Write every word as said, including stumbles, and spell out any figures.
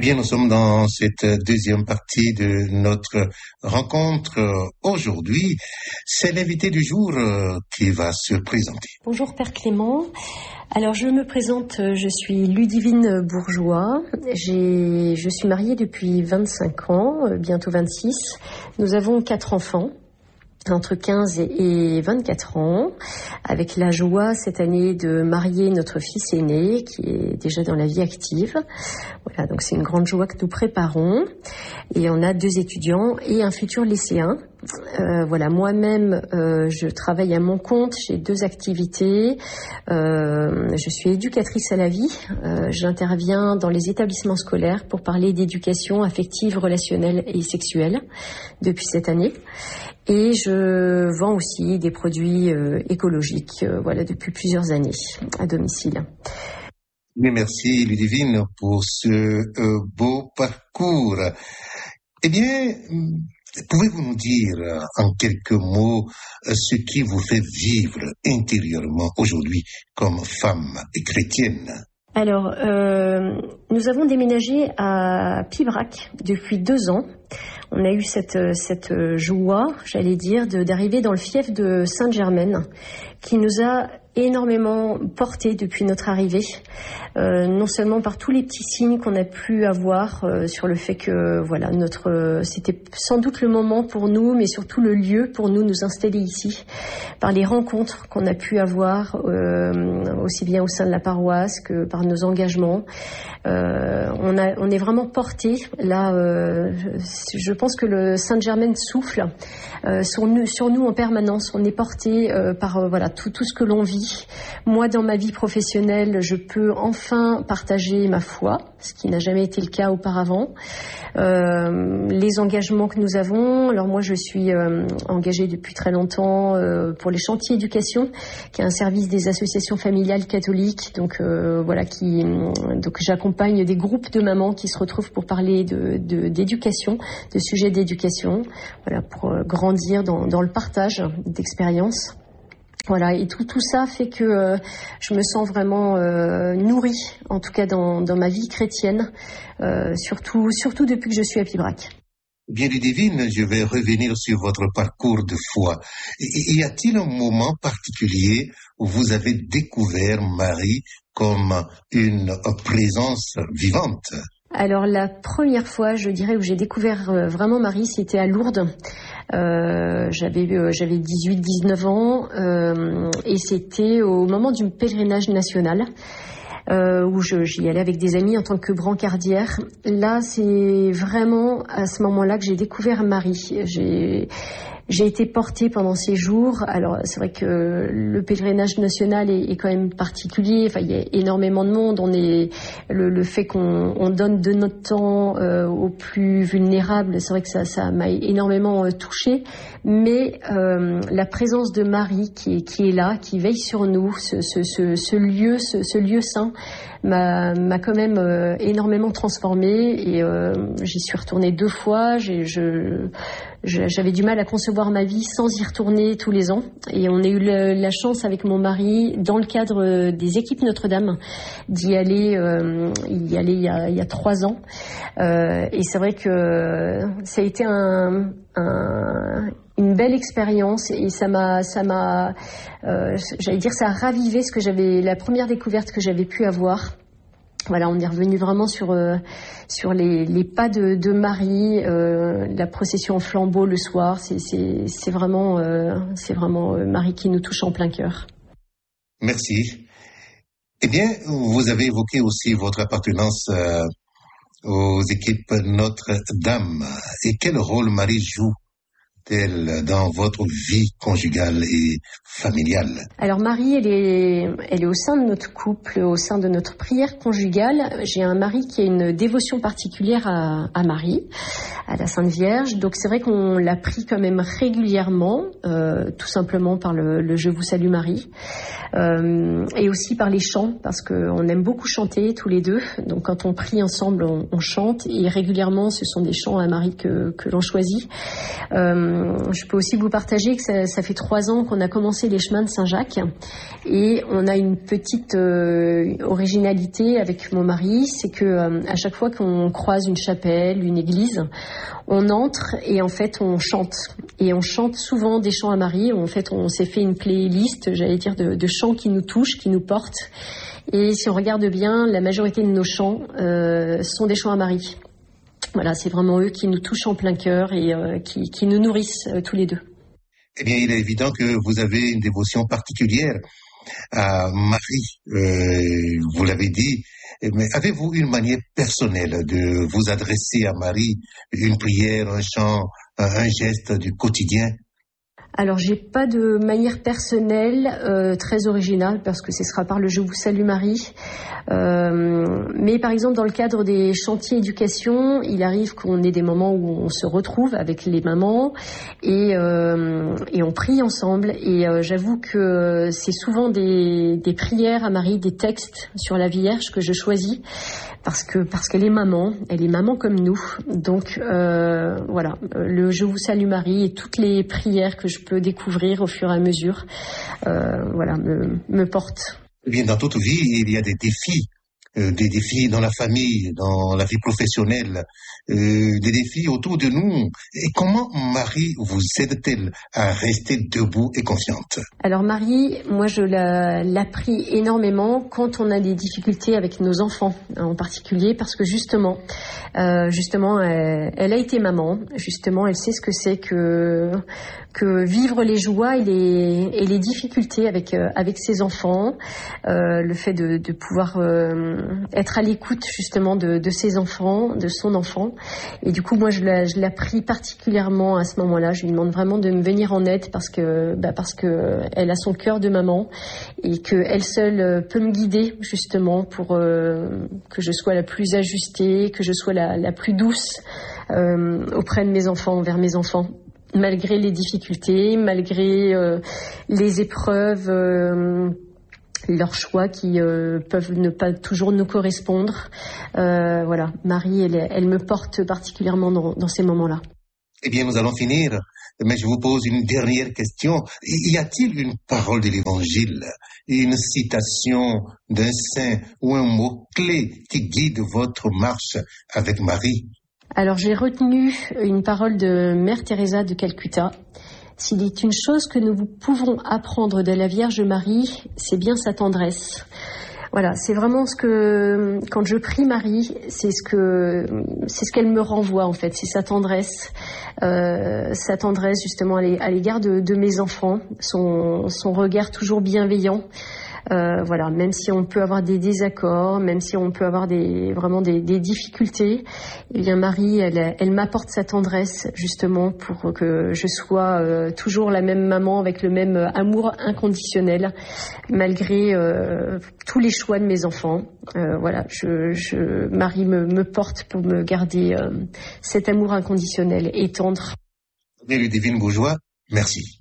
bien, nous sommes dans cette deuxième partie de notre rencontre. Aujourd'hui, c'est l'invité du jour qui va se présenter. Bonjour Père Clément. Alors je me présente, je suis Ludivine Bourgeois. J'ai, je suis mariée depuis vingt-cinq ans, bientôt vingt-six. Nous avons quatre enfants, entre quinze et vingt-quatre ans, avec la joie cette année de marier notre fils aîné qui est déjà dans la vie active. Voilà, donc c'est une grande joie que nous préparons. Et on a deux étudiants et un futur lycéen. Euh, voilà, moi-même, euh, je travaille à mon compte, j'ai deux activités. Euh, je suis éducatrice à la vie. Euh, j'interviens dans les établissements scolaires pour parler d'éducation affective, relationnelle et sexuelle depuis cette année. Et je vends aussi des produits euh, écologiques, euh, voilà, depuis plusieurs années à domicile. Merci Ludivine pour ce euh, beau parcours. Eh bien, pouvez-vous nous dire en quelques mots ce qui vous fait vivre intérieurement aujourd'hui comme femme et chrétienne? Alors, euh, nous avons déménagé à Pibrac depuis deux ans. On a eu cette, cette joie, j'allais dire, de, d'arriver dans le fief de Sainte-Germaine, qui nous a énormément porté depuis notre arrivée, euh, non seulement par tous les petits signes qu'on a pu avoir euh, sur le fait que voilà notre euh, c'était sans doute le moment pour nous, mais surtout le lieu pour nous nous installer ici, par les rencontres qu'on a pu avoir euh, aussi bien au sein de la paroisse que par nos engagements. Euh, on a on est vraiment porté là. Euh, je pense que le Sainte-Germaine souffle euh, sur nous sur nous en permanence. On est porté euh, par euh, voilà tout tout ce que l'on vit. Moi, dans ma vie professionnelle, je peux enfin partager ma foi, ce qui n'a jamais été le cas auparavant. Euh, les engagements que nous avons, alors moi je suis euh, engagée depuis très longtemps euh, pour les chantiers éducation, qui est un service des associations familiales catholiques, donc euh, voilà qui donc j'accompagne des groupes de mamans qui se retrouvent pour parler de, de d'éducation, de sujets d'éducation, voilà pour euh, grandir dans, dans le partage d'expériences. Voilà, et tout tout ça fait que euh, je me sens vraiment euh, nourrie, en tout cas dans dans ma vie chrétienne, euh, surtout surtout depuis que je suis à Pibrac. Bien, Ludivine, je vais revenir sur votre parcours de foi. Y, y a-t-il un moment particulier où vous avez découvert Marie comme une présence vivante? Alors la première fois, je dirais, où j'ai découvert euh, vraiment Marie, c'était à Lourdes. Euh, j'avais euh, j'avais dix-huit dix-neuf ans euh, et c'était au moment du pèlerinage national euh, où je, j'y allais avec des amis en tant que brancardière. Là, c'est vraiment à ce moment-là que j'ai découvert Marie. J'ai J'ai été portée pendant ces jours. Alors, c'est vrai que le pèlerinage national est, est quand même particulier. Enfin, il y a énormément de monde. On est le, le fait qu'on on donne de notre temps euh, aux plus vulnérables. C'est vrai que ça, ça m'a énormément euh, touchée. Mais euh, la présence de Marie qui est, qui est là, qui veille sur nous, ce, ce, ce, ce lieu, ce, ce lieu saint, m'a, m'a quand même euh, énormément transformée. Et euh, j'y suis retournée deux fois. J'ai, je, j'avais du mal à concevoir ma vie sans y retourner tous les ans. Et on a eu le, la chance avec mon mari, dans le cadre des équipes Notre-Dame, d'y aller, euh, y aller il y a, il y a trois ans. Euh, et c'est vrai que ça a été un, un, une belle expérience et ça m'a, ça m'a, euh, j'allais dire, ça a ravivé ce que j'avais, la première découverte que j'avais pu avoir. Voilà, on est revenu vraiment sur euh, sur les, les pas de, de Marie, euh, la procession en flambeau le soir. C'est c'est c'est vraiment euh, c'est vraiment euh, Marie qui nous touche en plein cœur. Merci. Eh bien, vous avez évoqué aussi votre appartenance euh, aux équipes Notre-Dame. Et quel rôle Marie joue dans votre vie conjugale et familiale? Alors Marie, elle est, elle est au sein de notre couple, au sein de notre prière conjugale. J'ai un mari qui a une dévotion particulière à, à Marie, à la Sainte Vierge. Donc c'est vrai qu'on l'a pris quand même régulièrement, euh, tout simplement par le, le Je vous salue Marie, euh, et aussi par les chants, parce qu'on aime beaucoup chanter tous les deux. Donc quand on prie ensemble, on, on chante, et régulièrement ce sont des chants à Marie que, que l'on choisit. Euh, Euh, je peux aussi vous partager que ça, ça fait trois ans qu'on a commencé les chemins de Saint-Jacques et on a une petite euh, originalité avec mon mari, c'est que euh, à chaque fois qu'on croise une chapelle, une église, on entre et en fait on chante. Et on chante souvent des chants à Marie. En fait, on s'est fait une playlist, j'allais dire, de, de chants qui nous touchent, qui nous portent. Et si on regarde bien, la majorité de nos chants euh, sont des chants à Marie. Voilà, c'est vraiment eux qui nous touchent en plein cœur et euh, qui, qui nous nourrissent euh, tous les deux. Eh bien, il est évident que vous avez une dévotion particulière à Marie, euh, vous l'avez dit, mais avez-vous une manière personnelle de vous adresser à Marie, une prière, un chant, un geste du quotidien? Alors, j'ai pas de manière personnelle euh, très originale parce que ce sera par le Je vous salue Marie. Euh, mais par exemple, dans le cadre des chantiers éducation, il arrive qu'on ait des moments où on se retrouve avec les mamans et, euh, et on prie ensemble. Et euh, j'avoue que c'est souvent des, des prières à Marie, des textes sur la Vierge que je choisis parce que parce qu'elle est maman, elle est maman comme nous. Donc euh, voilà, le Je vous salue Marie et toutes les prières que je peux découvrir au fur et à mesure, euh, voilà, me, me portent. Eh bien, dans toute vie, il y a des défis, euh, des défis dans la famille, dans la vie professionnelle, euh, des défis autour de nous. Et comment Marie vous aide-t-elle à rester debout et confiante? Alors Marie, moi je la, la prie énormément quand on a des difficultés avec nos enfants, hein, en particulier parce que justement, euh, justement, elle, elle a été maman. Justement, elle sait ce que c'est que que vivre les joies et les, et les difficultés avec euh, avec ses enfants, euh, le fait de, de pouvoir euh, être à l'écoute justement de, de ses enfants, de son enfant. Et du coup, moi, je la, je la prie particulièrement à ce moment-là. Je lui demande vraiment de me venir en aide parce que bah, parce que elle a son cœur de maman et que elle seule peut me guider justement pour euh, que je sois la plus ajustée, que je sois la, la plus douce euh, auprès de mes enfants, envers mes enfants. Malgré les difficultés, malgré euh, les épreuves, euh, leurs choix qui euh, peuvent ne pas toujours nous correspondre. Euh, voilà, Marie, elle, elle me porte particulièrement dans, dans ces moments-là. Eh bien, nous allons finir, mais je vous pose une dernière question. Y a-t-il une parole de l'Évangile, une citation d'un saint ou un mot-clé qui guide votre marche avec Marie? Alors j'ai retenu une parole de Mère Teresa de Calcutta. S'il est une chose que nous pouvons apprendre de la Vierge Marie, c'est bien sa tendresse. Voilà, c'est vraiment ce que, quand je prie Marie, c'est ce que, c'est ce qu'elle me renvoie en fait, c'est sa tendresse, euh, sa tendresse justement à l'égard de, de mes enfants, son, son regard toujours bienveillant. Euh, voilà, même si on peut avoir des désaccords, même si on peut avoir des vraiment des, des difficultés, eh bien Marie, elle, elle m'apporte sa tendresse justement pour que je sois euh, toujours la même maman avec le même amour inconditionnel, malgré euh, tous les choix de mes enfants. Euh, voilà, je, je Marie me, me porte pour me garder euh, cet amour inconditionnel et tendre. Ludivine Bourgeois, merci.